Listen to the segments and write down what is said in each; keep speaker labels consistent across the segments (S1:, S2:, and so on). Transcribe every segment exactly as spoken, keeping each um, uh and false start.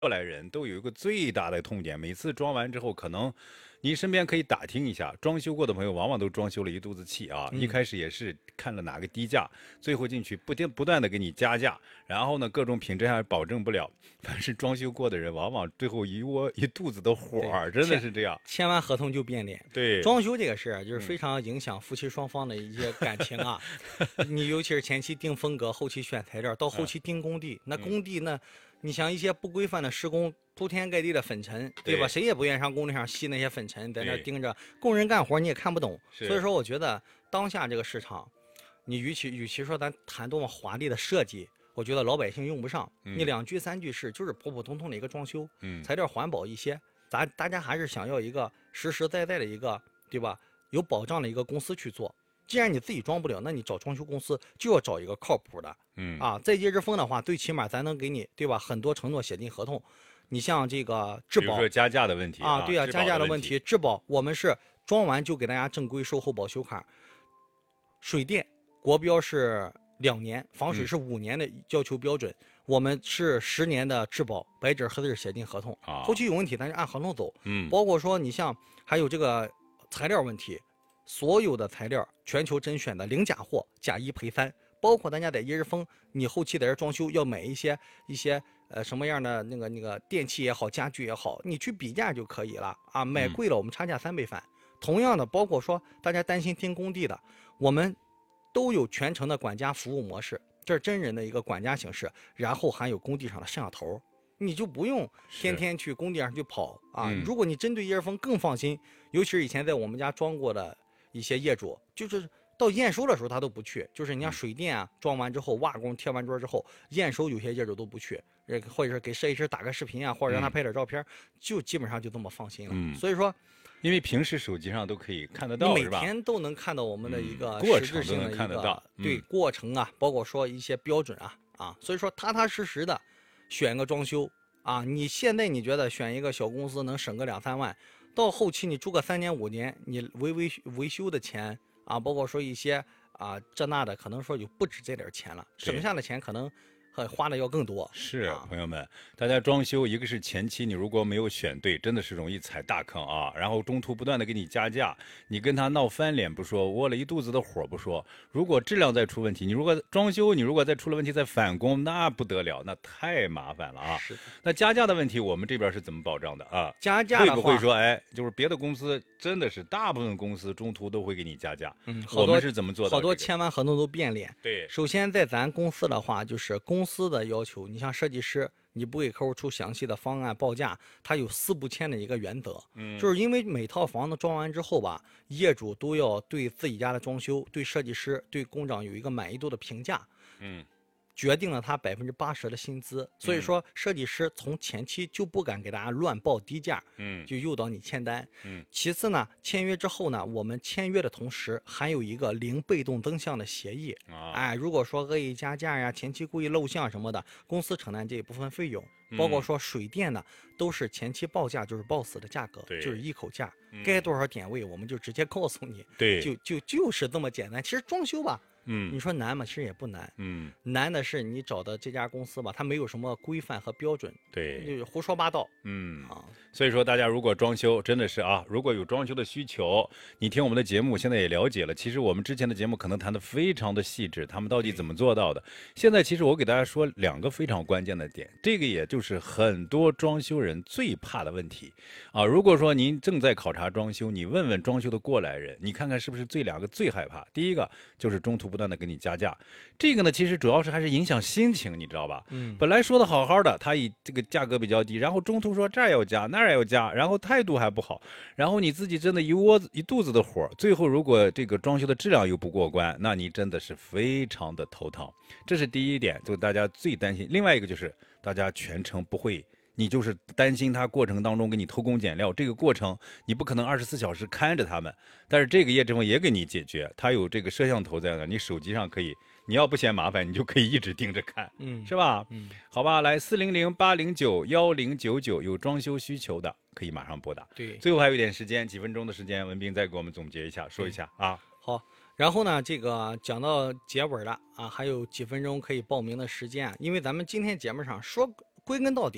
S1: 过来人都有一个最大的痛点，每次装完之后，可能你身边可以打听一下，装修过的朋友往往都装修了一肚子气啊。
S2: 嗯、
S1: 一开始也是看了哪个低价，最后进去不停不断的给你加价，然后呢各种品质还保证不了。凡是装修过的人，往往最后一窝一肚子的火，真的是这样。
S2: 签完合同就变脸。
S1: 对，
S2: 装修这个事儿就是非常影响夫妻双方的一些感情啊。嗯、你尤其是前期定风格，后期选材料，到后期定工地，嗯、那工地那。你像一些不规范的施工，铺天盖地的粉尘，对吧？谁也不愿意上工地上吸那些粉尘，在那盯着工人干活，你也看不懂。所以说，我觉得当下这个市场，你与其与其说咱谈多么华丽的设计，我觉得老百姓用不上。嗯、你两居三居室就是普普通通的一个装修，嗯，材料环保一些，咱大家还是想要一个实实在在的一个，对吧？有保障的一个公司去做。既然你自己装不了，那你找装修公司就要找一个靠谱的，嗯啊，在业之风的话，最起码咱能给你，对吧？很多承诺写进合同。你像这个质保，
S1: 比如说加价的问题
S2: 啊，对啊，加价的问题，质保我们是装完就给大家正规售后保修卡。水电国标是两年，防水是五年的要求标准，嗯、我们是十年的质保，白纸黑字写进合同。啊，后期有问题咱就按合同走。嗯，包括说你像还有这个材料问题。所有的材料全球甄选的零假货，假一赔三，包括大家在一日丰，你后期在这装修要买一些一些呃什么样的那个那个电器也好，家具也好，你去比价就可以了啊。买贵了我们差价三倍返。嗯、同样的，包括说大家担心停工地的，我们都有全程的管家服务模式，这是真人的一个管家形式，然后还有工地上的摄像头。你就不用天天去工地上去跑啊！嗯、如果你针对一日丰更放心，尤其是以前在我们家装过的一些业主，就是到验收的时候他都不去，就是你像水电啊，装完之后瓦工贴完砖之后，验收有些业主都不去，或者是给设计师打个视频啊，或者让他拍点照片，嗯、就基本上就这么放心了。嗯、所以说，
S1: 因为平时手机上都可以看得到，
S2: 你每天都能看到我们的一个实质性的一个、
S1: 嗯、过程都能看得到，
S2: 嗯、对过程啊，包括说一些标准啊啊，所以说踏踏实实的选个装修啊，你现在你觉得选一个小公司能省个两三万？到后期你住个三年五年，你维维维修的钱啊，包括说一些啊这那的，可能说就不止这点钱了，省下的钱可能花的要更多。
S1: 是、啊、朋友们，大家装修，一个是前期你如果没有选对，真的是容易踩大坑啊。然后中途不断的给你加价，你跟他闹翻脸不说，窝了一肚子的火不说，如果质量再出问题，你如果装修，你如果再出了问题再返工，那不得了，那太麻烦了啊。
S2: 是。
S1: 那加价的问题，我们这边是怎么保障的啊？
S2: 加价的
S1: 会不会说，哎，就是别的公司真的是大部分公司中途都会给你加价？
S2: 嗯，
S1: 我们是怎么做到、这个？
S2: 好多签完合同都变脸。
S1: 对，
S2: 首先在咱公司的话，就是公司的要求。你像设计师，你不给客户出详细的方案报价，他有四不签的一个原则，嗯，就是因为每套房子装完之后吧，业主都要对自己家的装修、对设计师、对工长有一个满意度的评价，嗯，决定了他百分之八十的薪资。所以说，设计师从前期就不敢给大家乱报低价，嗯，就诱导你签单，嗯。其次呢，签约之后呢，我们签约的同时还有一个零被动增项的协议，啊，哎，如果说恶意加价呀、前期故意漏项什么的，公司承担这一部分费用。包括说水电呢，都是前期报价就是报死的价格，就是一口价，嗯、该多少点位我们就直接告诉你，
S1: 对，
S2: 就就就是这么简单。其实装修吧。嗯，你说难吗？其实也不难。嗯，难的是你找的这家公司吧，它没有什么规范和标准，
S1: 对，
S2: 就是胡说八道。
S1: 嗯啊，所以说大家如果装修真的是啊，如果有装修的需求，你听我们的节目现在也了解了。其实我们之前的节目可能谈的非常的细致，他们到底怎么做到的？现在其实我给大家说两个非常关键的点，这个也就是很多装修人最怕的问题啊。如果说您正在考察装修，你问问装修的过来人，你看看是不是这两个最害怕？第一个就是中途不断的给你加价，这个呢其实主要是还是影响心情，你知道吧？嗯，本来说的好好的，他以这个价格比较低，然后中途说这儿要加那儿要加，然后态度还不好，然后你自己真的一窝子一肚子的火，最后如果这个装修的质量又不过关，那你真的是非常的头疼。这是第一点，就大家最担心。另外一个就是大家全程不会。你就是担心他过程当中给你偷工减料，这个过程你不可能二十四小时看着他们，但是这个叶志峰也给你解决，他有这个摄像头在那，你手机上可以，你要不嫌麻烦，你就可以一直盯着看，嗯，是吧？嗯，好吧，来四零零八零九幺零九九，有装修需求的可以马上拨打。
S2: 对，
S1: 最后还有一点时间，几分钟的时间，文斌再给我们总结一下，说一下啊。
S2: 好，然后呢，这个讲到结尾了啊，还有几分钟可以报名的时间啊，因为咱们今天节目上说归根到底。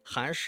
S2: 韩式。